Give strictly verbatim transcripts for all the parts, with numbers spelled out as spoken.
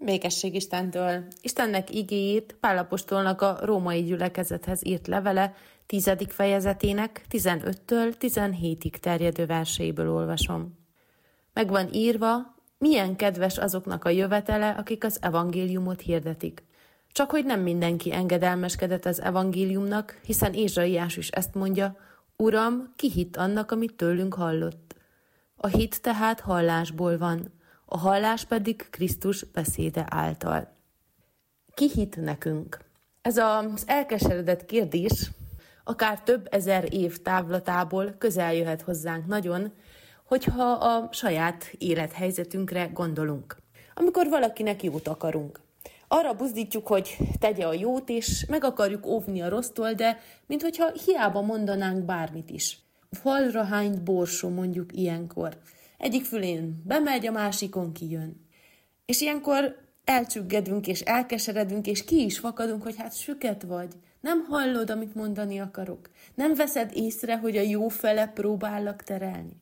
Békesség Istentől! Istennek igéjét Pál apostolnak a római gyülekezethez írt levele tizedik fejezetének tizenöttől tizenhétig terjedő verseiből olvasom. Meg van írva, milyen kedves azoknak a jövetele, akik az evangéliumot hirdetik. Csak hogy nem mindenki engedelmeskedett az evangéliumnak, hiszen Ézsaiás is ezt mondja, Uram, ki hitt annak, amit tőlünk hallott? A hit tehát hallásból van, a hallás pedig Krisztus beszéde által. Ki hitt nekünk? Ez az elkeseredett kérdés akár több ezer év távlatából közel jöhet hozzánk nagyon, hogyha a saját élethelyzetünkre gondolunk. Amikor valakinek jót akarunk. Arra buzdítjuk, hogy tegye a jót, és meg akarjuk óvni a rossztól, de minthogyha hiába mondanánk bármit is. Falra hányt borsó mondjuk ilyenkor. Egyik fülén bemegy, a másikon kijön. És ilyenkor elcsüggedünk, és elkeseredünk, és ki is fakadunk, hogy hát süket vagy. Nem hallod, amit mondani akarok. Nem veszed észre, hogy a jó fele próbállak terelni.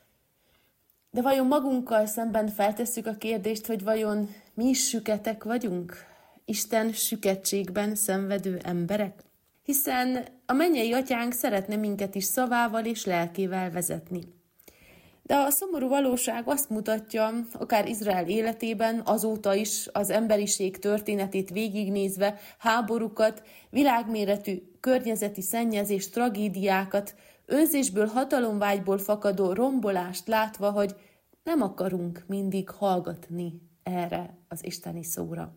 De vajon magunkkal szemben feltesszük a kérdést, hogy vajon mi is süketek vagyunk? Isten süketségben szenvedő emberek? Hiszen a mennyei atyánk szeretne minket is szavával és lelkével vezetni. De a szomorú valóság azt mutatja, akár Izrael életében, azóta is az emberiség történetét végignézve, háborúkat, világméretű környezeti szennyezés, tragédiákat, önzésből, hatalomvágyból fakadó rombolást látva, hogy nem akarunk mindig hallgatni erre az isteni szóra.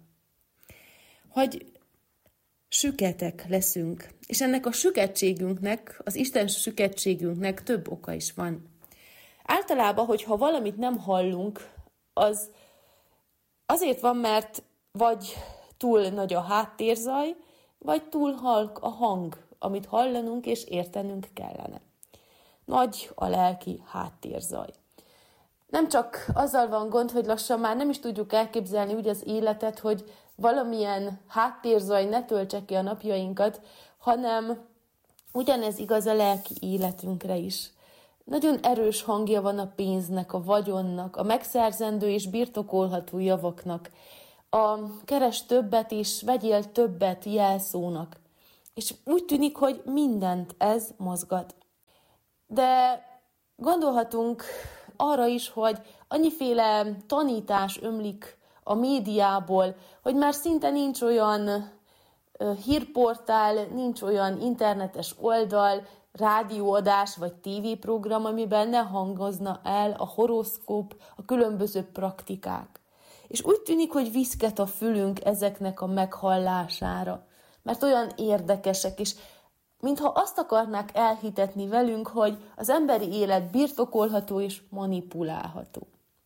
Hogy süketek leszünk, és ennek a süketségünknek, az Isten süketségünknek több oka is van. Általában, hogyha valamit nem hallunk, az azért van, mert vagy túl nagy a háttérzaj, vagy túl halk a hang, amit hallanunk és értenünk kellene. Nagy a lelki háttérzaj. Nem csak azzal van gond, hogy lassan már nem is tudjuk elképzelni úgy az életet, hogy valamilyen háttérzaj ne töltse ki a napjainkat, hanem ugyanez igaz a lelki életünkre is. Nagyon erős hangja van a pénznek, a vagyonnak, a megszerzendő és birtokolható javaknak, a keres többet és vegyél többet jelszónak. És úgy tűnik, hogy mindent ez mozgat. De gondolhatunk arra is, hogy annyiféle tanítás ömlik a médiából, hogy már szinte nincs olyan hírportál, nincs olyan internetes oldal, rádióadás vagy tévéprogram, amiben ne hangozna el a horoszkóp, a különböző praktikák. És úgy tűnik, hogy viszket a fülünk ezeknek a meghallására, mert olyan érdekesek, és mintha azt akarnák elhitetni velünk, hogy az emberi élet birtokolható és manipulálható.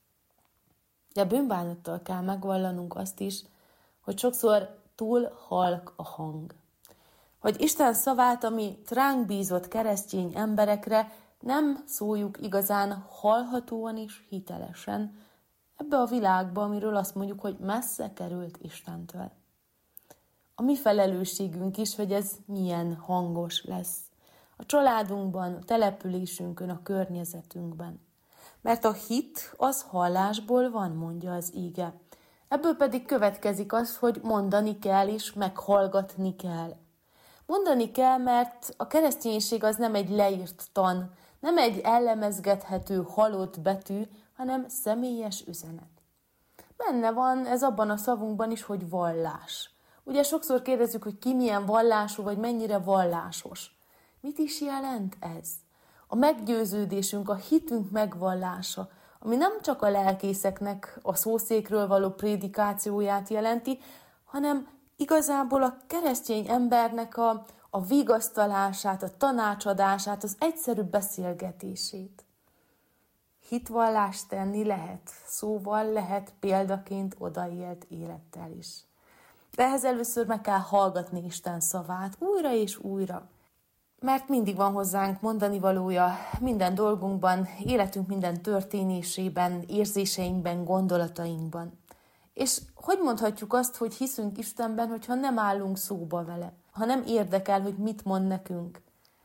De bűnbánattal kell megvallanunk azt is, hogy sokszor túl halk a hang. Hogy Isten szavát, ami ránk bízott keresztény emberekre, nem szóljuk igazán hallhatóan és hitelesen ebbe a világba, amiről azt mondjuk, hogy messze került Istentől. A mi felelősségünk is, hogy ez milyen hangos lesz. A családunkban, a településünkön, a környezetünkben. Mert a hit az hallásból van, mondja az íge. Ebből pedig következik az, hogy mondani kell és meghallgatni kell. Mondani kell, mert a kereszténység az nem egy leírt tan, nem egy ellemezgethető halott betű, hanem személyes üzenet. Benne van ez abban a szavunkban is, hogy vallás. Ugye sokszor kérdezzük, hogy ki milyen vallású, vagy mennyire vallásos. Mit is jelent ez? A meggyőződésünk, a hitünk megvallása, ami nem csak a lelkészeknek a szószékről való prédikációját jelenti, hanem igazából a keresztény embernek a, a vigasztalását, a tanácsadását, az egyszerű beszélgetését. Hitvallást tenni lehet, szóval lehet példaként odaélt élettel is. De ehhez először meg kell hallgatni Isten szavát újra és újra. Mert mindig van hozzánk mondani valója minden dolgunkban, életünk minden történésében, érzéseinkben, gondolatainkban. És hogy mondhatjuk azt, hogy hiszünk Istenben, hogyha nem állunk szóba vele, ha nem érdekel, hogy mit mond nekünk?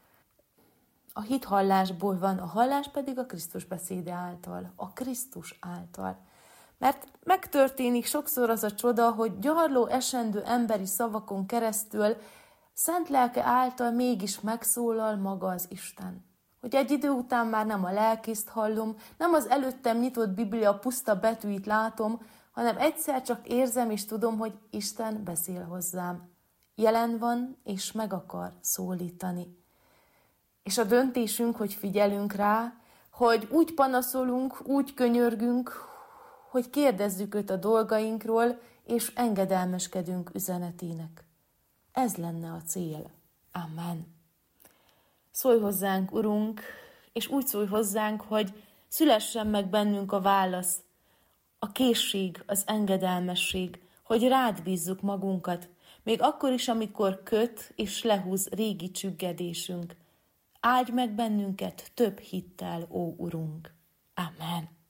A hit hallásból van, a hallás pedig a Krisztus beszéde által, a Krisztus által. Mert megtörténik sokszor az a csoda, hogy gyarló esendő emberi szavakon keresztül szent lelke által mégis megszólal maga az Isten. Hogy egy idő után már nem a lelkészt hallom, nem az előttem nyitott Biblia puszta betűit látom, hanem egyszer csak érzem és tudom, hogy Isten beszél hozzám. Jelen van, és meg akar szólítani. És a döntésünk, hogy figyelünk rá, hogy úgy panaszolunk, úgy könyörgünk, hogy kérdezzük őt a dolgainkról, és engedelmeskedünk üzenetének. Ez lenne a cél. Amen. Szólj hozzánk, Urunk, és úgy szólj hozzánk, hogy szülessen meg bennünk a válasz, a készség, az engedelmesség, hogy rád bízzuk magunkat, még akkor is, amikor köt és lehúz régi csüggedésünk. Áldj meg bennünket több hittel, ó Urunk. Amen.